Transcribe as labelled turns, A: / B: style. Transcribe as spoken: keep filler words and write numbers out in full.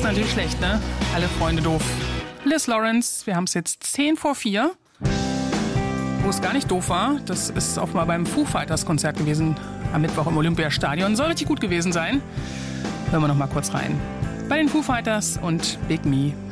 A: ist natürlich schlecht, ne? Alle Freunde doof. Liz Lawrence, wir haben es jetzt zehn vor vier. Wo es gar nicht doof war, das ist offenbar beim Foo Fighters Konzert gewesen. Am Mittwoch im Olympiastadion. Soll richtig gut gewesen sein. Hören wir noch mal kurz rein. Bei den Foo Fighters und Big Me.